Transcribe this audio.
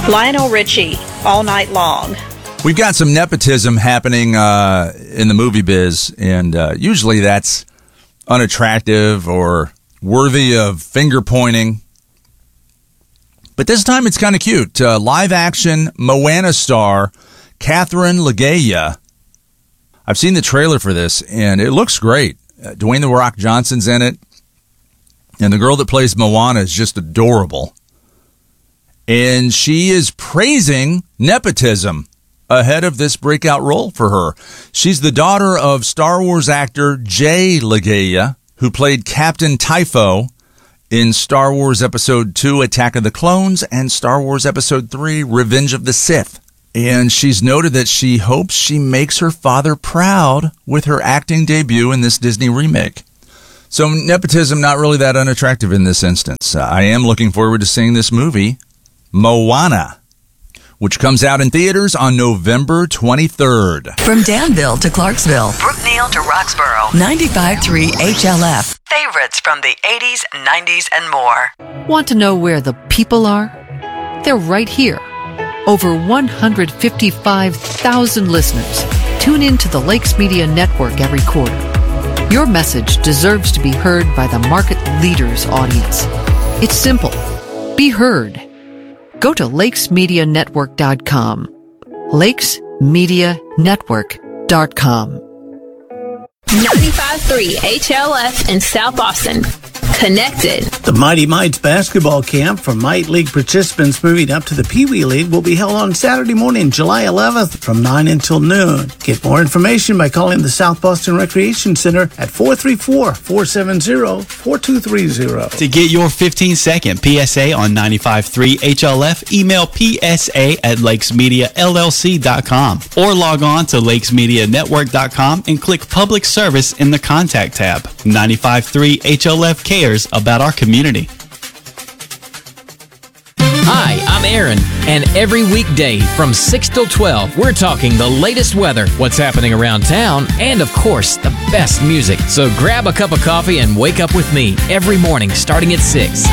Lionel Richie, All Night Long. We've got some nepotism happening in the movie biz, and usually that's unattractive or worthy of finger pointing. But this time it's kind of cute. Live-action Moana star Catherine Legea. I've seen the trailer for this, and it looks great. Dwayne The Rock Johnson's in it, and the girl that plays Moana is just adorable. And she is praising nepotism ahead of this breakout role for her. She's the daughter of Star Wars actor Jay Legea, who played Captain Typho in Star Wars Episode 2, Attack of the Clones, and Star Wars Episode 3, Revenge of the Sith. And she's noted that she hopes she makes her father proud with her acting debut in this Disney remake. So nepotism, not really that unattractive in this instance. I am looking forward to seeing this movie, Moana, which comes out in theaters on November 23rd. From Danville to Clarksville, Brookneal to Roxborough, 95.3 HLF. favorites from the 80s, 90s, and more. Want to know where the people are? They're right here. Over 155,000 listeners tune in to the Lakes Media Network every quarter. Your message deserves to be heard by the market leader's audience. It's simple. Be heard. Go to lakesmedianetwork.com. lakesmedianetwork.com. 95.3 HLF in South Austin. Connected. The Mighty Mites basketball camp for Mite League participants moving up to the Pee Wee League will be held on Saturday morning, July 11th from 9 until noon. Get more information by calling the South Boston Recreation Center at 434-470-4230. To get your 15-second PSA on 95.3 HLF, email psa@lakesmediallc.com or log on to lakesmedianetwork.com and click Public Service in the Contact tab. 95.3 HLF cares about our community. Hi, I'm Aaron, and every weekday from 6 till 12, we're talking the latest weather, what's happening around town, and of course, the best music. So grab a cup of coffee and wake up with me every morning starting at 6.